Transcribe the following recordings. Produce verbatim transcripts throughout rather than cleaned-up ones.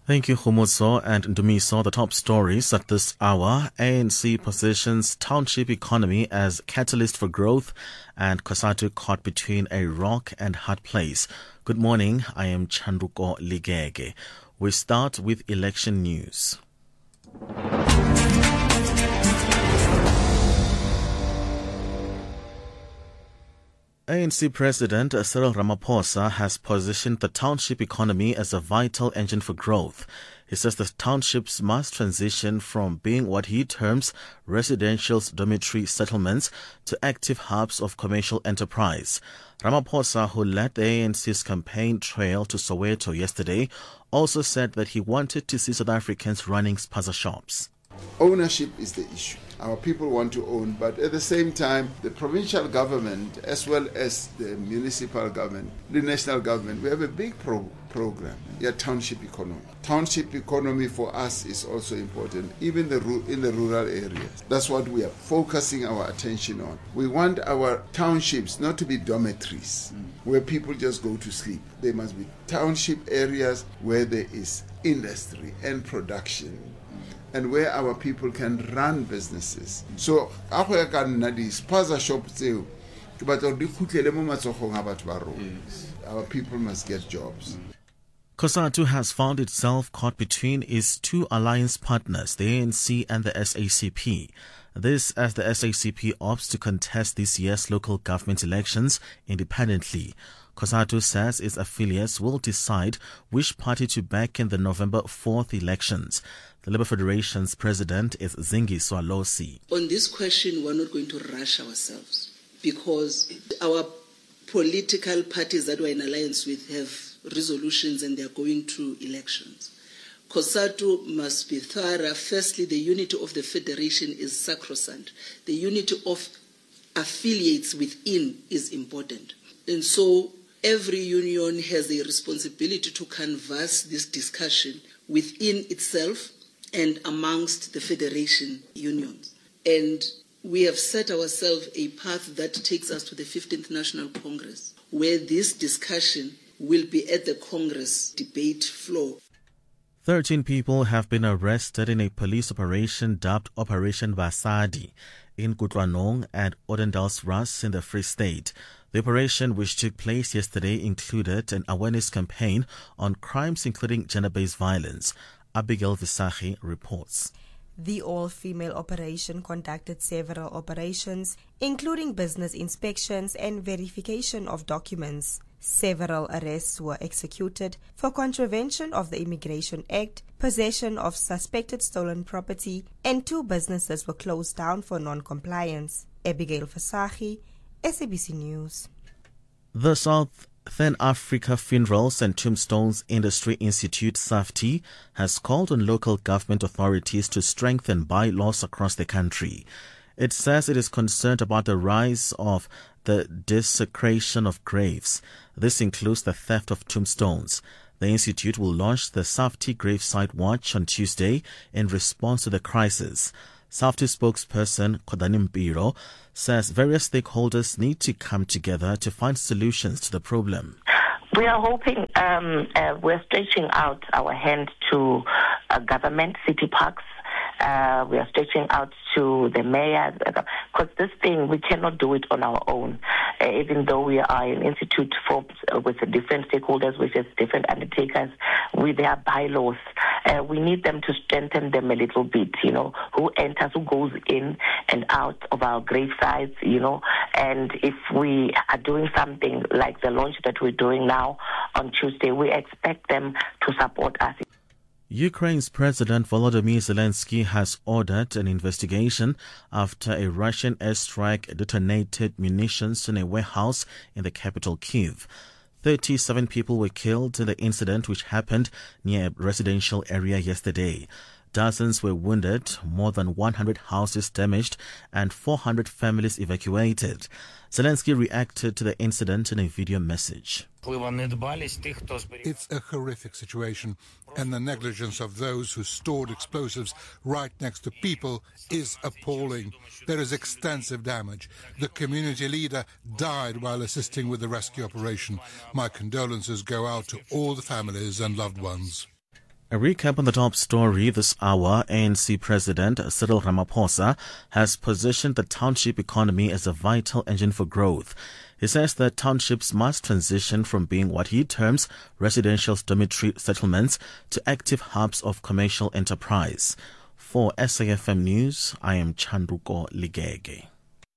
Thank you, Khumuso and Ndumiso. The top stories at this hour. A N C positions township economy as catalyst for growth, and COSATU caught between a rock and hard place. Good morning, I am Chanduko Ligege. We start with election news. A N C President Cyril Ramaphosa has positioned the township economy as a vital engine for growth. He says the townships must transition from being what he terms residential dormitory settlements to active hubs of commercial enterprise. Ramaphosa, who led the A N C's campaign trail to Soweto yesterday, also said that he wanted to see South Africans running spaza shops. Ownership is the issue. Our people want to own, but at the same time, the provincial government, as well as the municipal government, the national government, we have a big pro- program, yeah, township economy. Township economy for us is also important, even the ru- in the rural areas. That's what we are focusing our attention on. We want our townships not to be dormitories, mm. where people just go to sleep. They must be township areas where there is industry and production, and where our people can run businesses. So, our people must get jobs. COSATU has found itself caught between its two alliance partners, the A N C and the S A C P. This as the S A C P opts to contest this year's local government elections independently. COSATU says its affiliates will decide which party to back in the November fourth elections. The Labour Federation's president is Zingiswa Losi. On this question, we're not going to rush ourselves because our political parties that we're in alliance with have resolutions and they're going to elections. COSATU must be thorough. Firstly, the unity of the federation is sacrosanct. The unity of affiliates within is important. And so every union has a responsibility to canvass this discussion within itself and amongst the federation unions. And we have set ourselves a path that takes us to the fifteenth National Congress, where this discussion will be at the Congress debate floor. Thirteen people have been arrested in a police operation dubbed Operation Basadi in Kutlwanong and Odendaalsrus in the Free State. The operation, which took place yesterday, included an awareness campaign on crimes including gender-based violence. Abigail Visachi reports. The all-female operation conducted several operations, including business inspections and verification of documents. Several arrests were executed for contravention of the Immigration Act, possession of suspected stolen property, and two businesses were closed down for non-compliance. Abigail Visachi, S A B C News. The Southern Africa Funerals and Tombstones Industry Institute, SAFTI, has called on local government authorities to strengthen bylaws across the country. It says it is concerned about the rise of the desecration of graves. This includes the theft of tombstones. The institute will launch the SAFTI Gravesite Watch on Tuesday in response to the crisis. SAFTI spokesperson Kodani Mpiro says various stakeholders need to come together to find solutions to the problem. We are hoping, um, uh, we're stretching out our hand to uh, government, city parks. Uh, we are stretching out to the mayor, because this thing, we cannot do it on our own. Uh, even though we are an institute formed uh, with different stakeholders, with different undertakers, with their bylaws, uh, we need them to strengthen them a little bit, you know, who enters, who goes in and out of our grave sites, you know, and if we are doing something like the launch that we're doing now on Tuesday, we expect them to support us. Ukraine's President Volodymyr Zelensky has ordered an investigation after a Russian airstrike detonated munitions in a warehouse in the capital Kyiv. thirty-seven people were killed in the incident, which happened near a residential area yesterday. Dozens were wounded, more than one hundred houses damaged, and four hundred families evacuated. Zelensky reacted to the incident in a video message. It's a horrific situation, and the negligence of those who stored explosives right next to people is appalling. There is extensive damage. The community leader died while assisting with the rescue operation. My condolences go out to all the families and loved ones. A recap on the top story this hour. A N C President Cyril Ramaphosa has positioned the township economy as a vital engine for growth. He says that townships must transition from being what he terms residential dormitory settlements to active hubs of commercial enterprise. For S A F M News, I am Chanduko Ligege.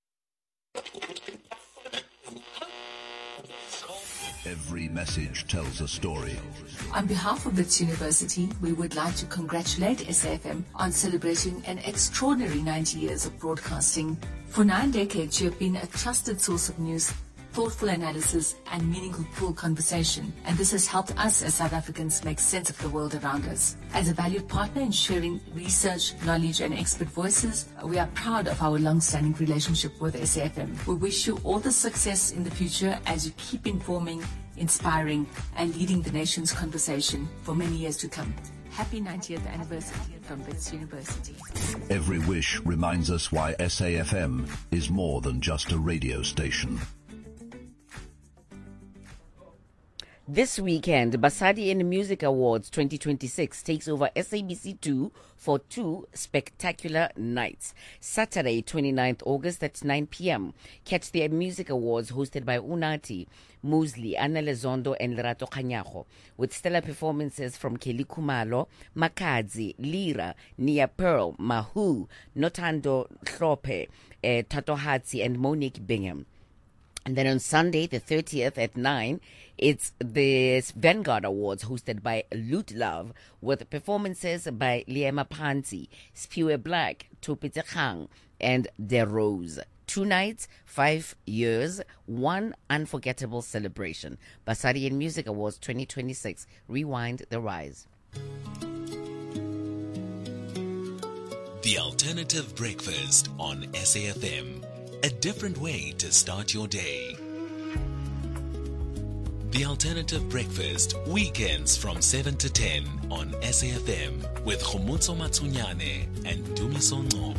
Every message tells a story. On behalf of Wits University, we would like to congratulate S A F M on celebrating an extraordinary ninety years of broadcasting. For nine decades, you have been a trusted source of news, thoughtful analysis, and meaningful conversation. And this has helped us as South Africans make sense of the world around us. As a valued partner in sharing research, knowledge, and expert voices, we are proud of our long-standing relationship with S A F M. We wish you all the success in the future as you keep informing, inspiring, and leading the nation's conversation for many years to come. Happy ninetieth anniversary from Wits University. Every wish reminds us why S A F M is more than just a radio station. This weekend, Basadi and Music Awards twenty twenty-six takes over S A B C two for two spectacular nights. Saturday, twenty-ninth August at nine p.m. Catch the Music Awards hosted by Unati, Muesli, Anna Lezondo, and Lerato Khanyago, with stellar performances from Kelly Kumalo, Makadzi, Lira, Nia Pearl, Mahu, Notando Hlope, uh, Tato Hatsi, and Monique Bingham. And then on Sunday, the thirtieth at nine, it's the Vanguard Awards hosted by Loot Love with performances by Liema Panti, Spiwe Black, Topite Khang, and De Rose. Two nights, five years, one unforgettable celebration. Basadi and Music Awards twenty twenty-six. Rewind the rise. The Alternative Breakfast on S A F M. A different way to start your day. The Alternative Breakfast, weekends from seven to ten on S A F M with Khomotso Matsunyane and Dumiso Ngcobo.